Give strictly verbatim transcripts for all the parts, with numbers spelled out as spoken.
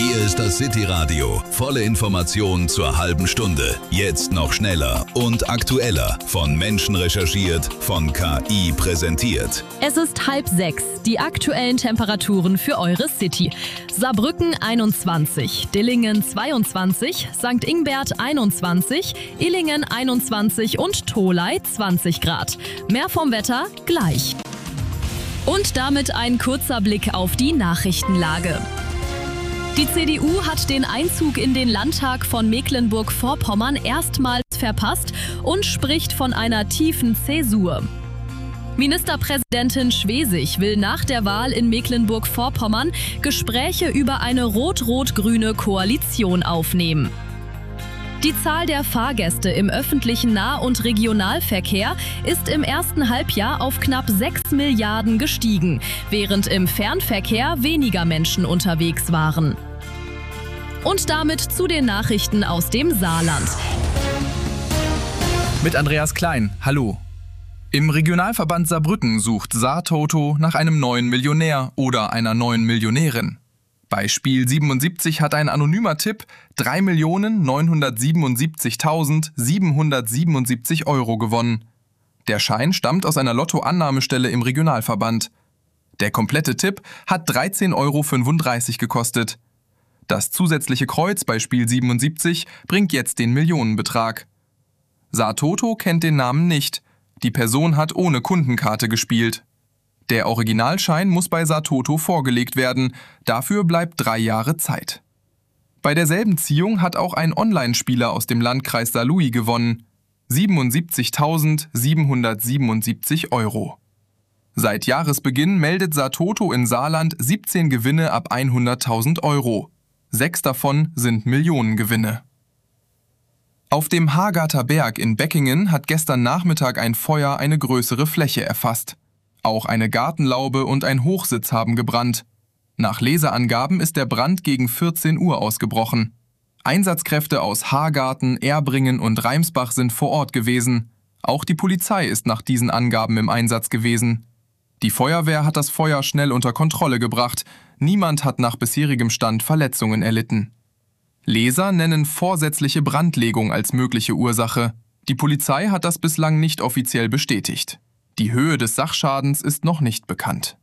Hier ist das City Radio. Volle Information zur halben Stunde. Jetzt noch schneller und aktueller. Von Menschen recherchiert, von K I präsentiert. Es ist halb sechs. Die aktuellen Temperaturen für eure City. Saarbrücken einundzwanzig, Dillingen zweiundzwanzig, Sankt Ingbert einundzwanzig, Illingen einundzwanzig und Tholey zwanzig Grad. Mehr vom Wetter gleich. Und damit ein kurzer Blick auf die Nachrichtenlage. Die C D U hat den Einzug in den Landtag von Mecklenburg-Vorpommern erstmals verpasst und spricht von einer tiefen Zäsur. Ministerpräsidentin Schwesig will nach der Wahl in Mecklenburg-Vorpommern Gespräche über eine rot-rot-grüne Koalition aufnehmen. Die Zahl der Fahrgäste im öffentlichen Nah- und Regionalverkehr ist im ersten Halbjahr auf knapp sechs Milliarden gestiegen, während im Fernverkehr weniger Menschen unterwegs waren. Und damit zu den Nachrichten aus dem Saarland. Mit Andreas Klein, hallo. Im Regionalverband Saarbrücken sucht Saartoto nach einem neuen Millionär oder einer neuen Millionärin. Bei Spiel siebenundsiebzig hat ein anonymer Tipp drei Millionen neunhundertsiebenundsiebzigtausendsiebenhundertsiebenundsiebzig Euro gewonnen. Der Schein stammt aus einer Lottoannahmestelle im Regionalverband. Der komplette Tipp hat dreizehn Euro fünfunddreißig gekostet. Das zusätzliche Kreuz bei Spiel siebenundsiebzig bringt jetzt den Millionenbetrag. Saartoto kennt den Namen nicht. Die Person hat ohne Kundenkarte gespielt. Der Originalschein muss bei Saartoto vorgelegt werden. Dafür bleibt drei Jahre Zeit. Bei derselben Ziehung hat auch ein Online-Spieler aus dem Landkreis Saarlouis gewonnen. siebenundsiebzigtausendsiebenhundertsiebenundsiebzig Euro. Seit Jahresbeginn meldet Saartoto in Saarland siebzehn Gewinne ab hunderttausend Euro. Sechs davon sind Millionengewinne. Auf dem Hagarter Berg in Beckingen hat gestern Nachmittag ein Feuer eine größere Fläche erfasst. Auch eine Gartenlaube und ein Hochsitz haben gebrannt. Nach Leseangaben ist der Brand gegen vierzehn Uhr ausgebrochen. Einsatzkräfte aus Hagarten, Erbringen und Reimsbach sind vor Ort gewesen. Auch die Polizei ist nach diesen Angaben im Einsatz gewesen. Die Feuerwehr hat das Feuer schnell unter Kontrolle gebracht. Niemand hat nach bisherigem Stand Verletzungen erlitten. Leser nennen vorsätzliche Brandlegung als mögliche Ursache. Die Polizei hat das bislang nicht offiziell bestätigt. Die Höhe des Sachschadens ist noch nicht bekannt.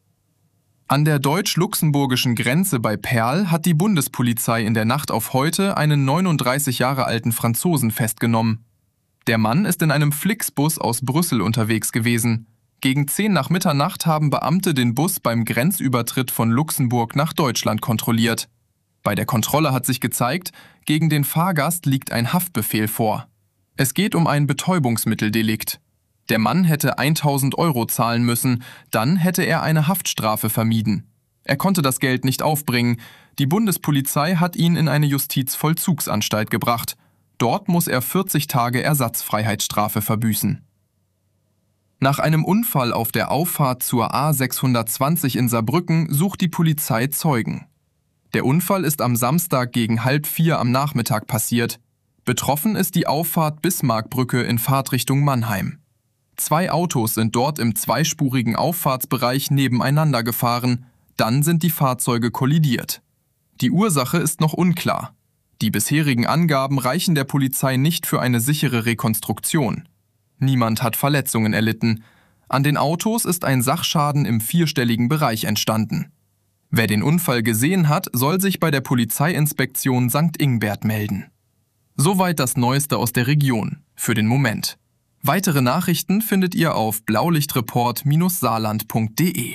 An der deutsch-luxemburgischen Grenze bei Perl hat die Bundespolizei in der Nacht auf heute einen neununddreißig Jahre alten Franzosen festgenommen. Der Mann ist in einem Flixbus aus Brüssel unterwegs gewesen. Gegen zehn nach Mitternacht haben Beamte den Bus beim Grenzübertritt von Luxemburg nach Deutschland kontrolliert. Bei der Kontrolle hat sich gezeigt, gegen den Fahrgast liegt ein Haftbefehl vor. Es geht um ein Betäubungsmitteldelikt. Der Mann hätte tausend Euro zahlen müssen, dann hätte er eine Haftstrafe vermieden. Er konnte das Geld nicht aufbringen. Die Bundespolizei hat ihn in eine Justizvollzugsanstalt gebracht. Dort muss er vierzig Tage Ersatzfreiheitsstrafe verbüßen. Nach einem Unfall auf der Auffahrt zur A sechshundertzwanzig in Saarbrücken sucht die Polizei Zeugen. Der Unfall ist am Samstag gegen halb vier am Nachmittag passiert. Betroffen ist die Auffahrt Bismarckbrücke in Fahrtrichtung Mannheim. Zwei Autos sind dort im zweispurigen Auffahrtsbereich nebeneinander gefahren, dann sind die Fahrzeuge kollidiert. Die Ursache ist noch unklar. Die bisherigen Angaben reichen der Polizei nicht für eine sichere Rekonstruktion. Niemand hat Verletzungen erlitten. An den Autos ist ein Sachschaden im vierstelligen Bereich entstanden. Wer den Unfall gesehen hat, soll sich bei der Polizeiinspektion Sankt Ingbert melden. Soweit das Neueste aus der Region, für den Moment. Weitere Nachrichten findet ihr auf blaulichtreport saarland punkt de.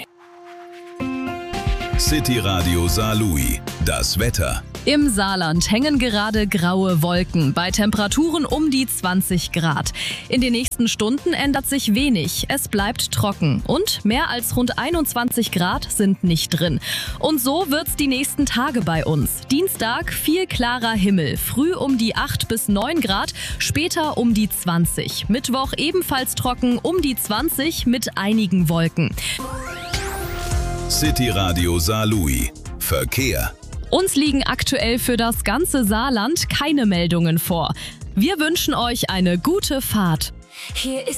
City Radio Saarlouis. Das Wetter. Im Saarland hängen gerade graue Wolken bei Temperaturen um die zwanzig Grad. In den nächsten Stunden ändert sich wenig. Es bleibt trocken und mehr als rund einundzwanzig Grad sind nicht drin. Und so wird's die nächsten Tage bei uns. Dienstag viel klarer Himmel, früh um die acht bis neun Grad, später um die zwanzig. Mittwoch ebenfalls trocken, um die zwanzig mit einigen Wolken. City Radio Saarlouis. Verkehr. Uns liegen aktuell für das ganze Saarland keine Meldungen vor. Wir wünschen euch eine gute Fahrt. Hier ist